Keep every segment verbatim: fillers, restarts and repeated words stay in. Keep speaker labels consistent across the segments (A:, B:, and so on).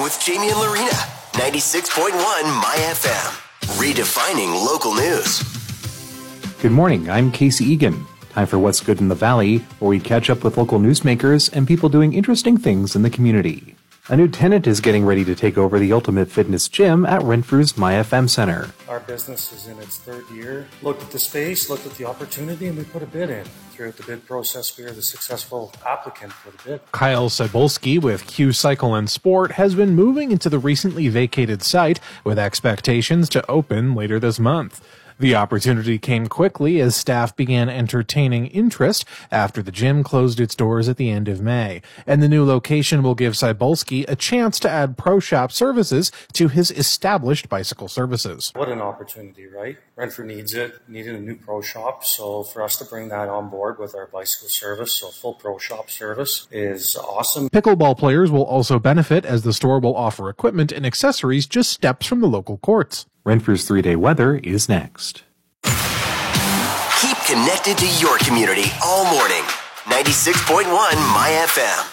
A: with Jamie and Lorena. ninety-six point one My F M. Redefining local news.
B: Good morning, I'm Casey Egan. Time for What's Good in the Valley, where we catch up with local newsmakers and people doing interesting things in the community. A new tenant is getting ready to take over the Ultimate Fitness Gym at Renfrew's My F M Center.
C: Our business is in its third year. Looked at the space, looked at the opportunity, and we put a bid in. Throughout the bid process, we are the successful applicant for the bid.
D: Kyle Cybulski with Q Cycle and Sport has been moving into the recently vacated site with expectations to open later this month. The opportunity came quickly as staff began entertaining interest after the gym closed its doors at the end of May. And the new location will give Cybulski a chance to add pro shop services to his established bicycle services.
C: What an opportunity, right? Renfrew needs it, needed a new pro shop. So for us to bring that on board with our bicycle service, so full pro shop service, is awesome.
D: Pickleball players will also benefit as the store will offer equipment and accessories just steps from the local courts.
B: Renfrew's three-day weather is next.
A: Keep connected to your community all morning. ninety-six point one My F M.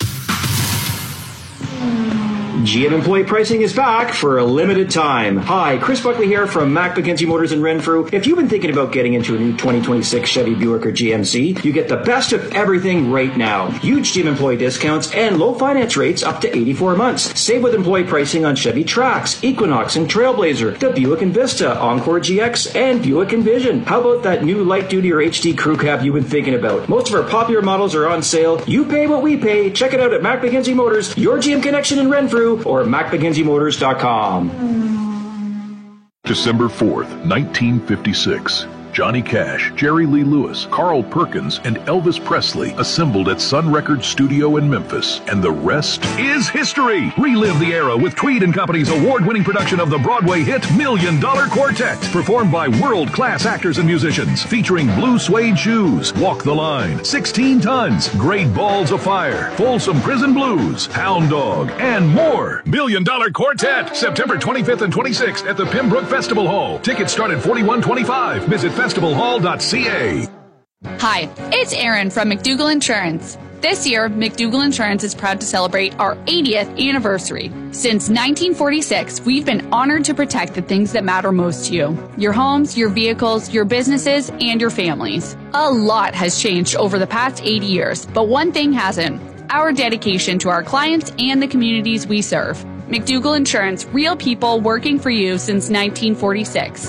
E: G M employee pricing is back for a limited time. Hi, Chris Buckley here from Mac McKenzie Motors in Renfrew. If you've been thinking about getting into a new twenty twenty-six Chevy Buick or G M C, you get the best of everything right now. Huge G M employee discounts and low finance rates up to eighty-four months. Save with employee pricing on Chevy Trax, Equinox and Trailblazer, the Buick Envista, Encore G X, and Buick Envision. How about that new light duty or H D crew cab you've been thinking about? Most of our popular models are on sale. You pay what we pay. Check it out at Mac McKenzie Motors, your G M connection in Renfrew, or mac mckenzie motors dot com.
F: December fourth, nineteen fifty-six. Johnny Cash, Jerry Lee Lewis, Carl Perkins, and Elvis Presley assembled at Sun Records Studio in Memphis, and the rest is history. Relive the era with Tweed and Company's award-winning production of the Broadway hit Million Dollar Quartet, performed by world-class actors and musicians, featuring Blue Suede Shoes, Walk the Line, sixteen Tons, Great Balls of Fire, Folsom Prison Blues, Hound Dog, and more. Million Dollar Quartet, September twenty-fifth and twenty-sixth at the Pembroke Festival Hall. Tickets start at forty-one twenty-five. Visit festival hall dot c a.
G: Hi, it's Erin from McDougall Insurance. This year, McDougall Insurance is proud to celebrate our eightieth anniversary. Since nineteen forty-six, we've been honored to protect the things that matter most to you. Your homes, your vehicles, your businesses, and your families. A lot has changed over the past eighty years, but one thing hasn't. Our dedication to our clients and the communities we serve. McDougall Insurance, real people working for you since nineteen forty-six.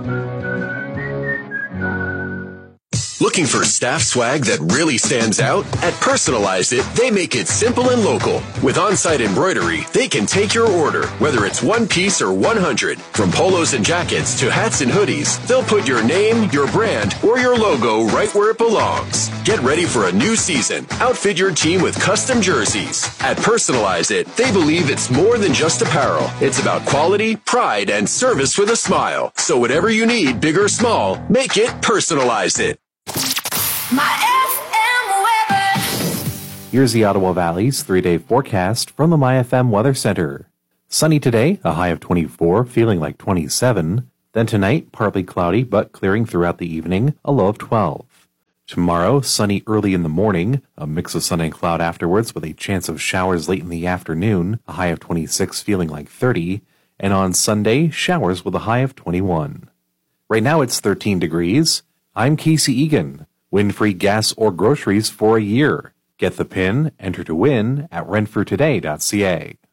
A: Looking for staff swag that really stands out? At Personalize It, they make it simple and local. With on-site embroidery, they can take your order, whether it's one piece or one hundred. From polos and jackets to hats and hoodies, they'll put your name, your brand, or your logo right where it belongs. Get ready for a new season. Outfit your team with custom jerseys. At Personalize It, they believe it's more than just apparel. It's about quality, pride, and service with a smile. So whatever you need, big or small, make it Personalize It.
H: My F M weather.
B: Here's the Ottawa Valley's three-day forecast from the My F M Weather Center. Sunny today, a high of twenty-four, feeling like twenty-seven. Then tonight, partly cloudy, but clearing throughout the evening, a low of twelve. Tomorrow, sunny early in the morning, a mix of sun and cloud afterwards with a chance of showers late in the afternoon, a high of twenty-six, feeling like thirty. And on Sunday, showers with a high of twenty-one. Right now it's thirteen degrees. I'm Casey Egan. Win free gas or groceries for a year. Get the pin, enter to win at renfrew today dot c a.